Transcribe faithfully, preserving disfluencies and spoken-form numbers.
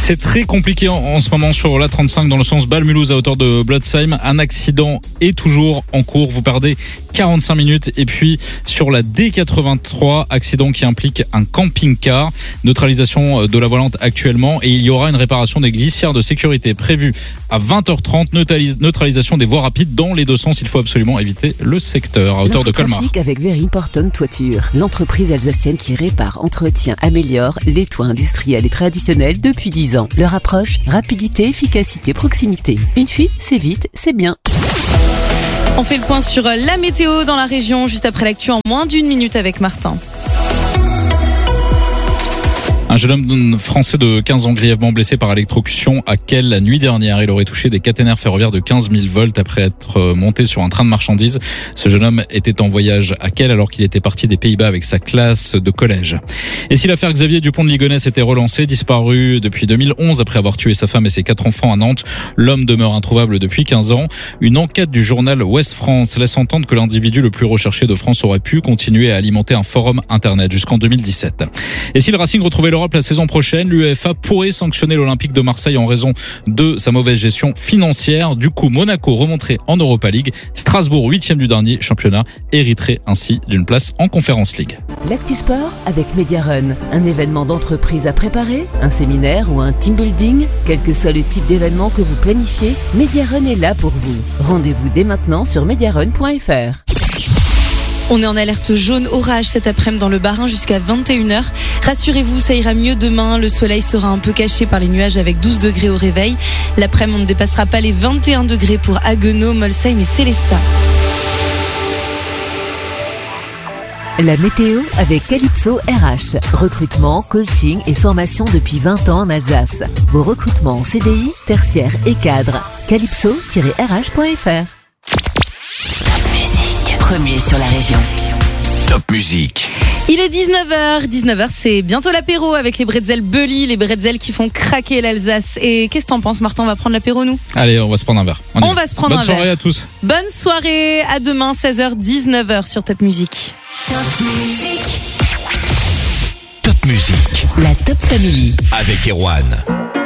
C'est très compliqué en, en ce moment sur l'A trente-cinq dans le sens Bâle-Mulhouse à hauteur de Blotzheim. Un accident est toujours en cours. Vous perdez quarante-cinq minutes. Et puis sur la D quatre-vingt-trois, accident qui implique un camping-car. Neutralisation de la voie lente actuellement. Et il y aura une réparation des glissières de sécurité prévue à vingt heures trente. Neutralis- neutralisation des voies rapides dans les deux sens. Il faut absolument éviter le secteur à hauteur de Colmar. Avec Very Important Toiture, l'entreprise alsacienne qui répare, entretient, améliore les toits industriels et traditionnels depuis dix ans. Leur approche, rapidité, efficacité, proximité. Une fuite, c'est vite, c'est bien. On fait le point sur la météo dans la région juste après l'actu en moins d'une minute avec Martin. Un jeune homme français de quinze ans grièvement blessé par électrocution à Kehl la nuit dernière. Il aurait touché des caténaires ferroviaires de quinze mille volts après être monté sur un train de marchandises. Ce jeune homme était en voyage à Kehl alors qu'il était parti des Pays-Bas avec sa classe de collège. Et si l'affaire Xavier Dupont de Ligonnès était relancée, disparu depuis deux mille onze après avoir tué sa femme et ses quatre enfants à Nantes, l'homme demeure introuvable depuis quinze ans. Une enquête du journal Ouest France laisse entendre que l'individu le plus recherché de France aurait pu continuer à alimenter un forum internet jusqu'en deux mille dix-sept. Et si le Racing retrouvait l'Europe la saison prochaine, l'UEFA pourrait sanctionner l'Olympique de Marseille en raison de sa mauvaise gestion financière. Du coup, Monaco remonterait en Europa League. Strasbourg, huitième du dernier championnat, hériterait ainsi d'une place en Conference League. L'Actu Sport avec Mediarun. Un événement d'entreprise à préparer, un séminaire ou un team building. Quel que soit le type d'événement que vous planifiez, Mediarun est là pour vous. Rendez-vous dès maintenant sur mediarun point f r. On est en alerte jaune orage cet après-midi dans le Bas-Rhin jusqu'à vingt et une heures. Rassurez-vous, ça ira mieux demain. Le soleil sera un peu caché par les nuages avec douze degrés au réveil. L'après-midi, on ne dépassera pas les vingt et un degrés pour Haguenau, Molsheim et Célestat. La météo avec Calypso R H. Recrutement, coaching et formation depuis vingt ans en Alsace. Vos recrutements en C D I, tertiaire et cadre. calypso tiret r h point f r. Premier sur la région. Top Musique. Il est dix-neuf heures. dix-neuf heures, c'est bientôt l'apéro avec les bretzels Bully, les bretzels qui font craquer l'Alsace. Et qu'est-ce que t'en penses, Martin? On va prendre l'apéro, nous? Allez, on va se prendre un verre. On, on va se prendre Bonne un verre. Bonne soirée à tous. Bonne soirée. À demain, seize heures, dix-neuf heures sur Top Musique. Top Musique. Top Musique. La Top Family. Avec Erwan.